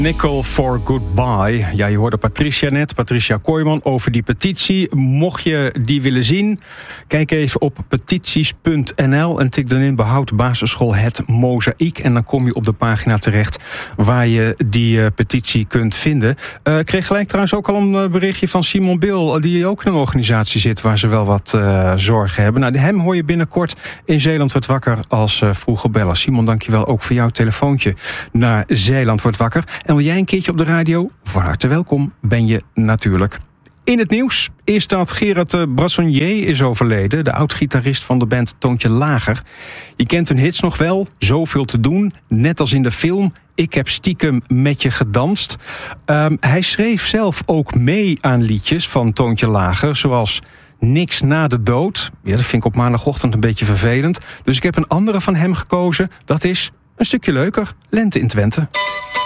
Nickel for Goodbye. Ja, je hoorde Patricia Kooijman over die petitie. Mocht je die willen zien, kijk even op petities.nl en tik dan in behoud basisschool Het Mozaïek. En dan kom je op de pagina terecht waar je die petitie kunt vinden. Ik kreeg gelijk trouwens ook al een berichtje van Simon Bil, die ook in een organisatie zit waar ze wel wat zorgen hebben. Nou, hem hoor je binnenkort in Zeeland wordt wakker als vroege beller. Simon, dankjewel ook voor jouw telefoontje naar Zeeland wordt wakker. En wil jij een keertje op de radio? Van harte welkom ben je natuurlijk. In het nieuws is dat Gerard Brassonnier is overleden. De oud-gitarist van de band Toontje Lager. Je kent hun hits nog wel. Zoveel te doen. Net als in de film Ik heb stiekem met je gedanst. Hij schreef zelf ook mee aan liedjes van Toontje Lager. Zoals Niks na de dood. Ja, dat vind ik op maandagochtend een beetje vervelend. Dus ik heb een andere van hem gekozen. Dat is een stukje leuker. Lente in Twente.